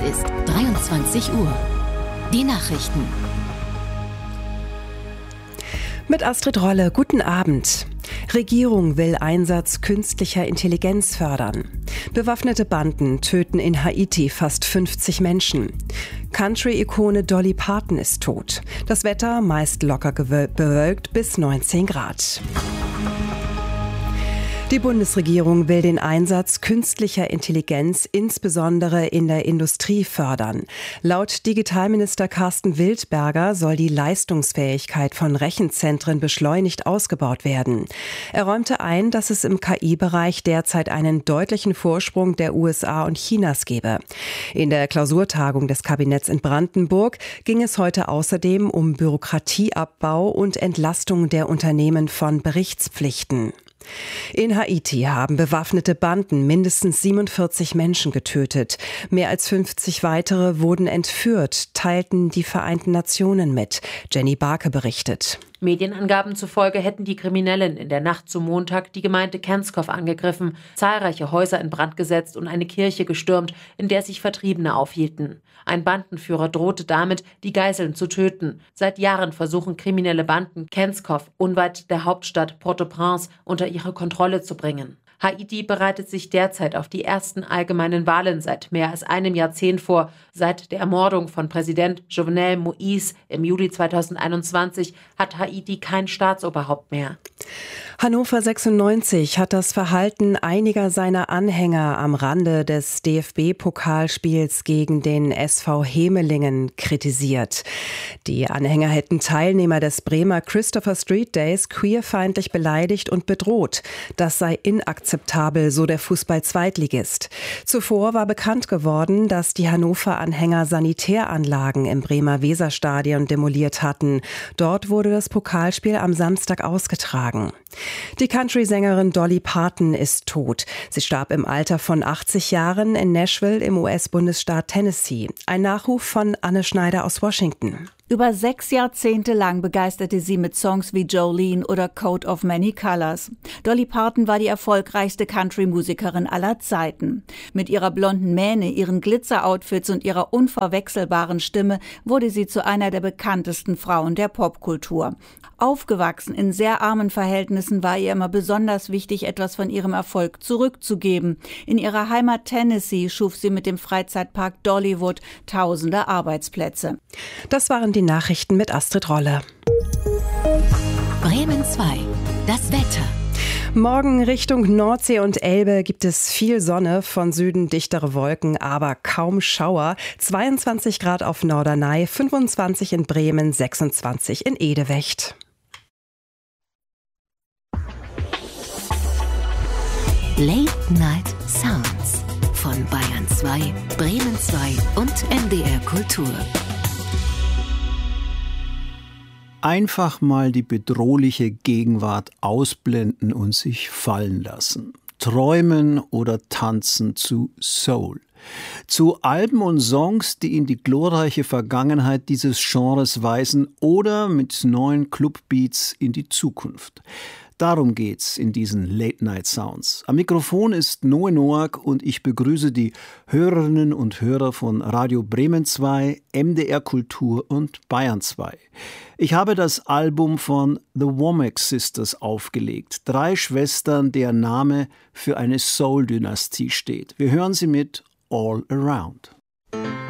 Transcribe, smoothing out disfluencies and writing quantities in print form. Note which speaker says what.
Speaker 1: ist 23 Uhr. Die Nachrichten.
Speaker 2: Mit Astrid Rolle, guten Abend. Regierung will Einsatz künstlicher Intelligenz fördern. Bewaffnete Banden töten in Haiti fast 50 Menschen. Country-Ikone Dolly Parton ist tot. Das Wetter meist locker bewölkt bis 19 Grad. Die Bundesregierung will den Einsatz künstlicher Intelligenz insbesondere in der Industrie fördern. Laut Digitalminister Carsten Wildberger soll die Leistungsfähigkeit von Rechenzentren beschleunigt ausgebaut werden. Er räumte ein, dass es im KI-Bereich derzeit einen deutlichen Vorsprung der USA und Chinas gebe. In der Klausurtagung des Kabinetts in Brandenburg ging es heute außerdem um Bürokratieabbau und Entlastung der Unternehmen von Berichtspflichten. In Haiti haben bewaffnete Banden mindestens 47 Menschen getötet. Mehr als 50 weitere wurden entführt, teilten die Vereinten Nationen mit. Jenny Barke berichtet.
Speaker 3: Medienangaben zufolge hätten die Kriminellen in der Nacht zum Montag die Gemeinde Kenskov angegriffen, zahlreiche Häuser in Brand gesetzt und eine Kirche gestürmt, in der sich Vertriebene aufhielten. Ein Bandenführer drohte damit, die Geiseln zu töten. Seit Jahren versuchen kriminelle Banden, Kenskov, unweit der Hauptstadt Port-au-Prince, unter ihre Kontrolle zu bringen. Haiti bereitet sich derzeit auf die ersten allgemeinen Wahlen seit mehr als einem Jahrzehnt vor. Seit der Ermordung von Präsident Jovenel Moïse im Juli 2021 hat Haiti kein Staatsoberhaupt mehr.
Speaker 2: Hannover 96 hat das Verhalten einiger seiner Anhänger am Rande des DFB-Pokalspiels gegen den SV Hemelingen kritisiert. Die Anhänger hätten Teilnehmer des Bremer Christopher Street Days queerfeindlich beleidigt und bedroht. Das sei inakzeptabel, so der Fußball-Zweitligist. Zuvor war bekannt geworden, dass die Hannover-Anhänger Sanitäranlagen im Bremer Weserstadion demoliert hatten. Dort wurde das Pokalspiel am Samstag ausgetragen. Die Country-Sängerin Dolly Parton ist tot. Sie starb im Alter von 80 Jahren in Nashville im US-Bundesstaat Tennessee. Ein Nachruf von Anne Schneider aus Washington.
Speaker 4: Über 6 Jahrzehnte lang begeisterte sie mit Songs wie Jolene oder Coat of Many Colors. Dolly Parton war die erfolgreichste Country-Musikerin aller Zeiten. Mit ihrer blonden Mähne, ihren Glitzer-Outfits und ihrer unverwechselbaren Stimme wurde sie zu einer der bekanntesten Frauen der Popkultur. Aufgewachsen in sehr armen Verhältnissen war ihr immer besonders wichtig, etwas von ihrem Erfolg zurückzugeben. In ihrer Heimat Tennessee schuf sie mit dem Freizeitpark Dollywood tausende Arbeitsplätze.
Speaker 2: Das waren die Nachrichten mit Astrid Rolle.
Speaker 1: Bremen 2. Das Wetter.
Speaker 2: Morgen Richtung Nordsee und Elbe gibt es viel Sonne, von Süden dichtere Wolken, aber kaum Schauer. 22 Grad auf Norderney, 25 in Bremen, 26 in Edewecht.
Speaker 1: Late Night Sounds von Bayern 2, Bremen 2 und MDR Kultur.
Speaker 5: Einfach mal die bedrohliche Gegenwart ausblenden und sich fallen lassen. Träumen oder tanzen zu Soul. Zu Alben und Songs, die in die glorreiche Vergangenheit dieses Genres weisen oder mit neuen Clubbeats in die Zukunft. Darum geht's in diesen Late Night Sounds. Am Mikrofon ist Noe Noack und ich begrüße die Hörerinnen und Hörer von Radio Bremen 2, MDR Kultur und Bayern 2. Ich habe das Album von The Womack Sisters aufgelegt. 3 Schwestern, deren Name für eine Soul-Dynastie steht. Wir hören sie mit All Around.